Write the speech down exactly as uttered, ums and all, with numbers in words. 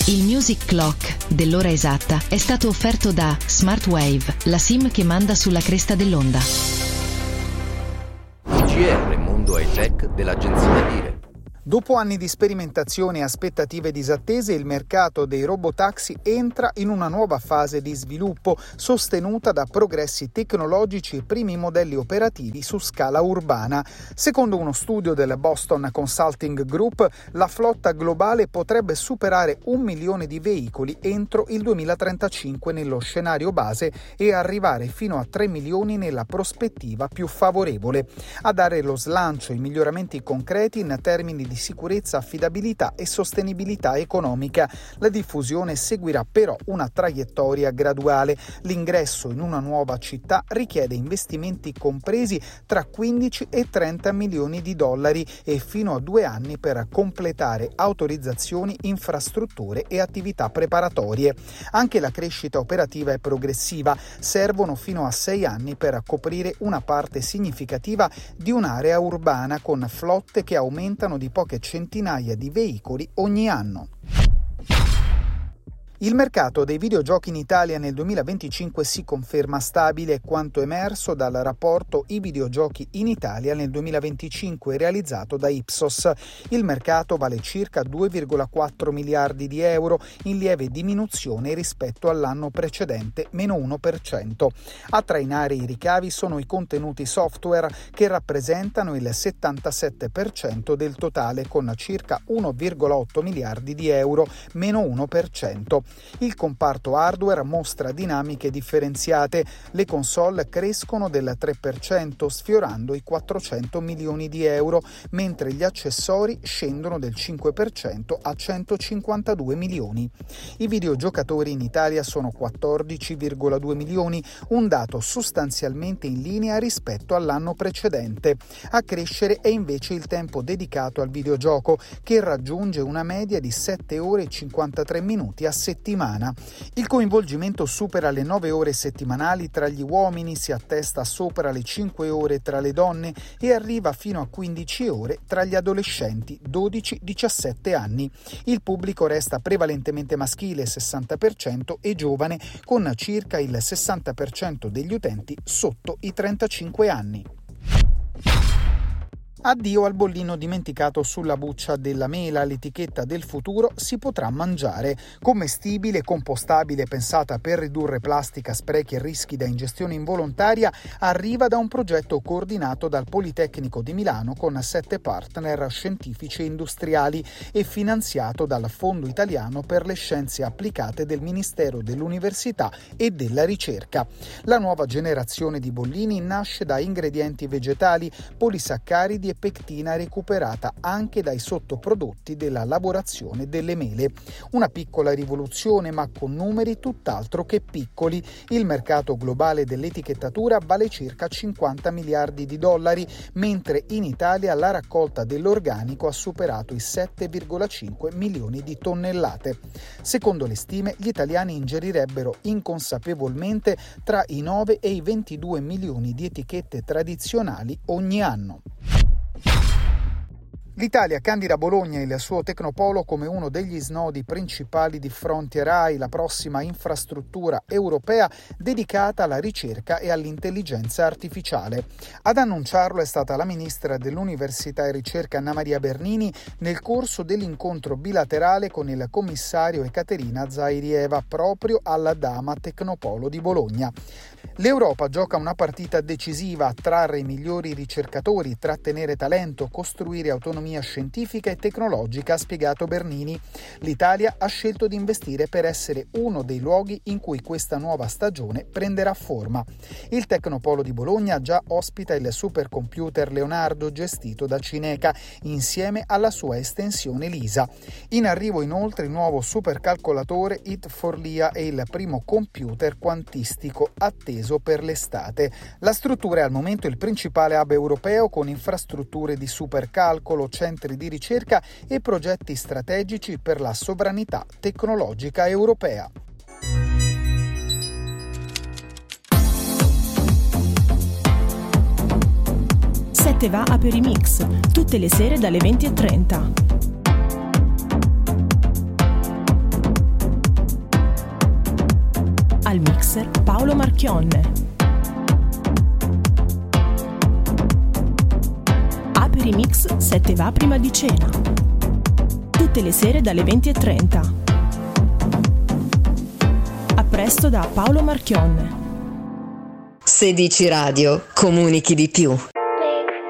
Il Music Clock dell'ora esatta è stato offerto da Smartwave, la SIM che manda sulla cresta dell'onda. C R Mondo High Tech dell'agenzia Dire. Dopo anni di sperimentazione e aspettative disattese, il mercato dei robotaxi entra in una nuova fase di sviluppo, sostenuta da progressi tecnologici e primi modelli operativi su scala urbana. Secondo uno studio del Boston Consulting Group, la flotta globale potrebbe superare un milione di veicoli entro il duemilatrentacinque nello scenario base e arrivare fino a tre milioni nella prospettiva più favorevole. A dare lo slancio ai miglioramenti concreti in termini di sicurezza, affidabilità e sostenibilità economica. La diffusione seguirà però una traiettoria graduale. L'ingresso in una nuova città richiede investimenti compresi tra quindici e trenta milioni di dollari e fino a due anni per completare autorizzazioni, infrastrutture e attività preparatorie. Anche la crescita operativa è progressiva. Servono fino a sei anni per coprire una parte significativa di un'area urbana con flotte che aumentano di poche centinaia di veicoli ogni anno. Il mercato dei videogiochi in Italia nel duemilaventicinque si conferma stabile, quanto emerso dal rapporto I videogiochi in Italia nel duemilaventicinque realizzato da Ipsos. Il mercato vale circa due virgola quattro miliardi di euro, in lieve diminuzione rispetto all'anno precedente, meno uno per cento. A trainare i ricavi sono i contenuti software, che rappresentano il settantasette per cento del totale, con circa uno virgola otto miliardi di euro, meno uno per cento. Il comparto hardware mostra dinamiche differenziate. Le console crescono del tre per cento, sfiorando i quattrocento milioni di euro, mentre gli accessori scendono del cinque per cento a centocinquantadue milioni. I videogiocatori in Italia sono quattordici virgola due milioni, un dato sostanzialmente in linea rispetto all'anno precedente. A crescere è invece il tempo dedicato al videogioco, che raggiunge una media di sette ore e cinquantatré minuti a settimana. Il coinvolgimento supera le nove ore settimanali tra gli uomini, si attesta sopra le cinque ore tra le donne e arriva fino a quindici ore tra gli adolescenti dodici diciassette anni. Il pubblico resta prevalentemente maschile, sessanta per cento, e giovane, con circa il sessanta per cento degli utenti sotto i trentacinque anni. Addio al bollino dimenticato sulla buccia della mela, l'etichetta del futuro si potrà mangiare. Commestibile, compostabile, pensata per ridurre plastica, sprechi e rischi da ingestione involontaria, arriva da un progetto coordinato dal Politecnico di Milano con sette partner scientifici e industriali e finanziato dal Fondo Italiano per le Scienze Applicate del Ministero dell'Università e della Ricerca. La nuova generazione di bollini nasce da ingredienti vegetali, polisaccaridi e pectina recuperata anche dai sottoprodotti della lavorazione delle mele. Una piccola rivoluzione, ma con numeri tutt'altro che piccoli. Il mercato globale dell'etichettatura vale circa cinquanta miliardi di dollari, mentre in Italia la raccolta dell'organico ha superato i sette virgola cinque milioni di tonnellate. Secondo le stime, gli italiani ingerirebbero inconsapevolmente tra i nove e i ventidue milioni di etichette tradizionali ogni anno. L'Italia candida Bologna e il suo Tecnopolo come uno degli snodi principali di Frontier A I, la prossima infrastruttura europea dedicata alla ricerca e all'intelligenza artificiale. Ad annunciarlo è stata la ministra dell'Università e Ricerca Anna Maria Bernini nel corso dell'incontro bilaterale con il commissario Ekaterina Zairieva proprio alla Dama Tecnopolo di Bologna. L'Europa gioca una partita decisiva: attrarre i migliori ricercatori, trattenere talento, costruire autonomia scientifica e tecnologica, ha spiegato Bernini. L'Italia ha scelto di investire per essere uno dei luoghi in cui questa nuova stagione prenderà forma. Il Tecnopolo di Bologna già ospita il supercomputer Leonardo gestito da Cineca, insieme alla sua estensione LISA. In arrivo inoltre il nuovo supercalcolatore I T Forlia e il primo computer quantistico atteso per l'estate. La struttura è al momento il principale hub europeo, con infrastrutture di supercalcolo, centri di ricerca e progetti strategici per la sovranità tecnologica europea. sette va a Perimix, tutte le sere dalle venti e trenta. Marchionne. Aperimix se te va prima di cena. Tutte le sere dalle venti e trenta. A presto da Paolo Marchionne. Se dici radio, comunichi di più.